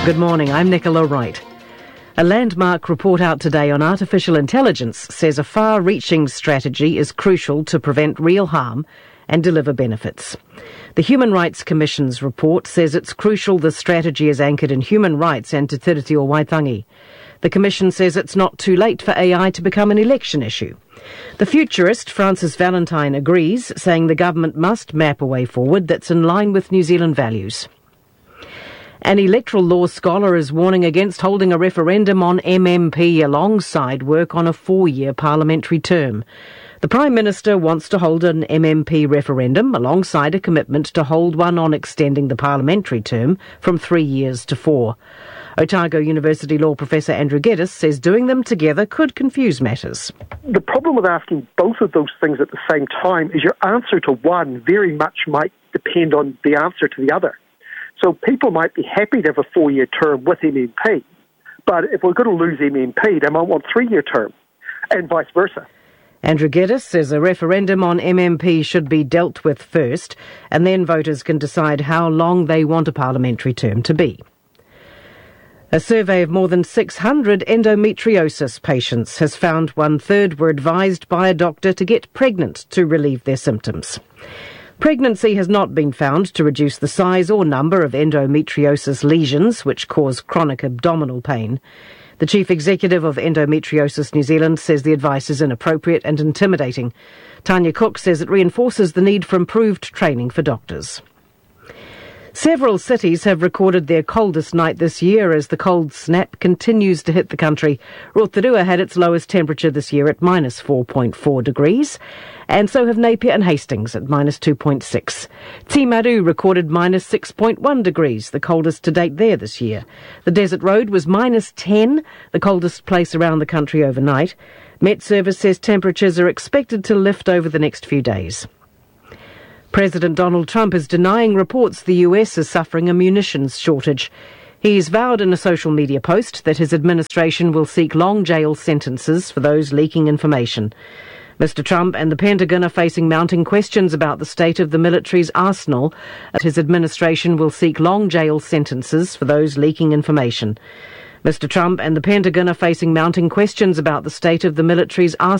Good morning, I'm Nicola Wright. A landmark report out today on artificial intelligence says a far-reaching strategy is crucial to prevent real harm and deliver benefits. The Human Rights Commission's report says it's crucial the strategy is anchored in human rights and Te Tiriti o Waitangi. The Commission says it's not too late for AI to become an election issue. The futurist Francis Valentine agrees, saying the government must map a way forward that's in line with New Zealand values. An electoral law scholar is warning against holding a referendum on MMP alongside work on a 4-year parliamentary term. The Prime Minister wants to hold an MMP referendum alongside a commitment to hold one on extending the parliamentary term from 3 years to 4. Otago University law professor Andrew Geddes says doing them together could confuse matters. The problem with asking both of those things at the same time is your answer to one very much might depend on the answer to the other. So people might be happy to have a 4-year term with MMP, but if we're going to lose MMP, they might want a 3-year term, and vice versa. Andrew Geddes says a referendum on MMP should be dealt with first, and then voters can decide how long they want a parliamentary term to be. A survey of more than 600 endometriosis patients has found 1/3 were advised by a doctor to get pregnant to relieve their symptoms. Pregnancy has not been found to reduce the size or number of endometriosis lesions, which cause chronic abdominal pain. The Chief Executive of Endometriosis New Zealand says the advice is inappropriate and intimidating. Tanya Cook says it reinforces the need for improved training for doctors. Several cities have recorded their coldest night this year as the cold snap continues to hit the country. Rotorua had its lowest temperature this year at minus 4.4 degrees, and so have Napier and Hastings at minus 2.6. Timaru recorded minus 6.1 degrees, the coldest to date there this year. The Desert Road was minus 10, the coldest place around the country overnight. Met Service says temperatures are expected to lift over the next few days. President Donald Trump is denying reports the US is suffering a munitions shortage. He's vowed in a social media post that his administration will seek long jail sentences for those leaking information. Mr. Trump and the Pentagon are facing mounting questions about the state of the military's arsenal. His administration will seek long jail sentences for those leaking information. Mr. Trump and the Pentagon are facing mounting questions about the state of the military's arsenal.